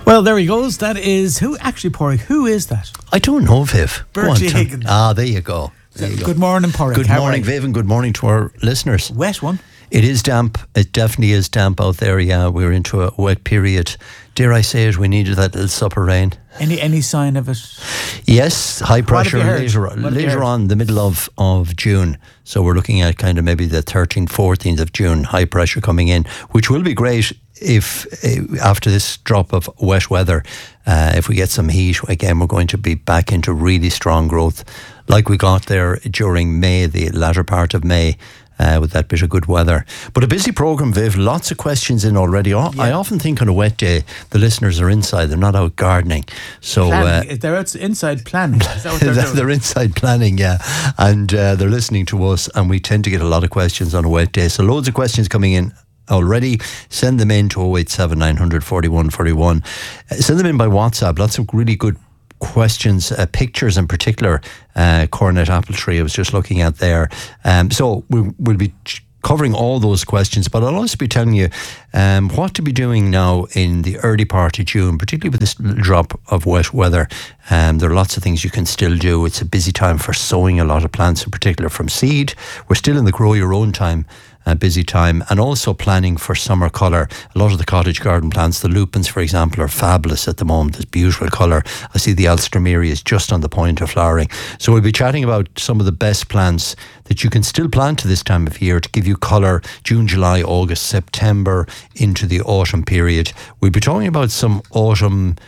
Well, there he goes. That is who actually, Porrick. Who is that? I don't know, Viv. Bertie Higgins. There you go. Good morning, Porrick. Good morning, Viv, and good morning to our listeners. Wet one. It is damp. It definitely is damp out there. Yeah, we're into a wet period. Dare I say it? We needed that little supper rain. Any sign of it? Yes, high pressure later on, the middle of June. So we're looking at kind of maybe the 13th, 14th of June, high pressure coming in, which will be great if after this drop of wet weather, if we get some heat, again, we're going to be back into really strong growth like we got there during May, the latter part of May. With that bit of good weather. But a busy programme, Viv. Lots of questions in already. I often think on a wet day, the listeners are inside. They're not out gardening. So they're inside planning. Is that what they're doing? They're inside planning, yeah. And they're listening to us. And we tend to get a lot of questions on a wet day. So loads of questions coming in already. Send them in to 087 900 41 41. Send them in by WhatsApp. Lots of really good questions, pictures in particular. Coronet apple tree I was just looking at there. So we'll be covering all those questions, but I'll also be telling you what to be doing now in the early part of June, particularly with this drop of wet weather. There are lots of things you can still do. It's a busy time for sowing a lot of plants, in particular from seed. We're still in the grow your own time. Busy time, and also planning for summer colour. A lot of the cottage garden plants, the lupins for example, are fabulous at the moment. There's beautiful colour. I see the alstroemeria is just on the point of flowering. So we'll be chatting about some of the best plants that you can still plant to this time of year to give you colour June, July, August, September into the autumn period. We'll be talking about some autumn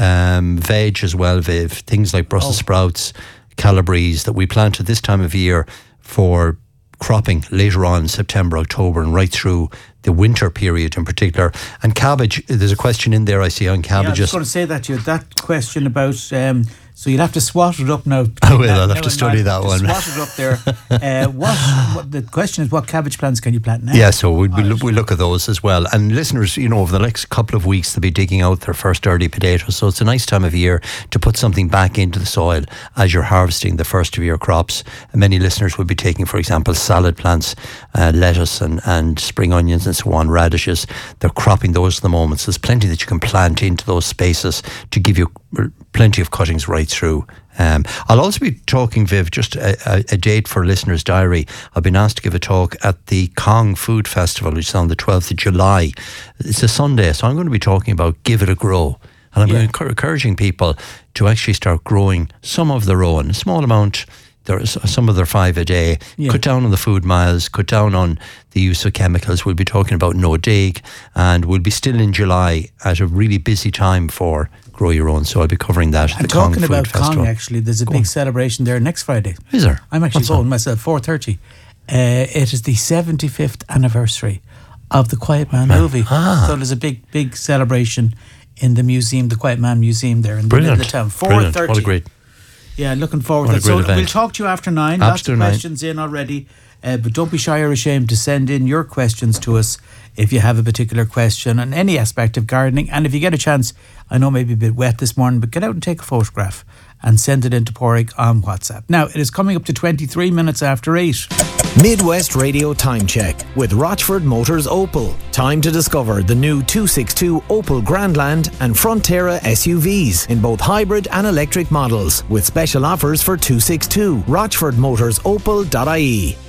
veg as well, Viv. Things like Brussels sprouts, calabrese that we plant at this time of year for cropping later on in September, October and right through the winter period in particular. And cabbage, there's a question in there I see on cabbages. I was going to say that to you, that question about so you'll have to swat it up now. I will, I'll have to study that one. Swat it up there. What the question is, what cabbage plants can you plant now? Yeah, so we'll look at those as well. And listeners, over the next couple of weeks they'll be digging out their first early potatoes, so it's a nice time of year to put something back into the soil as you're harvesting the first of your crops. And many listeners will be taking, for example, salad plants, lettuce and spring onions and so on, radishes. They're cropping those at the moment, so there's plenty that you can plant into those spaces to give you plenty of cuttings right through. I'll also be talking, Viv, just a date for listeners' diary. I've been asked to give a talk at the Cong Food Festival, which is on the 12th of July. It's a Sunday, so I'm going to be talking about Give It a Grow. And I'm encouraging people to actually start growing some of their own, a small amount. There's some of their 5 a day. Cut down on the food miles, cut down on the use of chemicals. We'll be talking about no dig, and we'll be still in July at a really busy time for Grow Your Own. So I'll be covering that at the Cong Food Festival. Talking about Cong, actually, there's a big celebration there next Friday. Is there? I'm actually going myself, 4:30. It is the 75th anniversary of the Quiet Man movie. So there's a big celebration in the museum, the Quiet Man Museum there in the middle of the town. 4:30. What a great. Yeah, looking forward to that. So we'll talk to you after 9. Lots of questions in already. But don't be shy or ashamed to send in your questions to us if you have a particular question on any aspect of gardening. And if you get a chance, I know maybe a bit wet this morning, but get out and take a photograph and send it in to Porrick on WhatsApp. Now, it is coming up to 23 minutes after 8. Midwest Radio Time Check with Rochford Motors Opel. Time to discover the new 262 Opel Grandland and Frontera SUVs in both hybrid and electric models with special offers for 262. RochfordMotorsOpel.ie.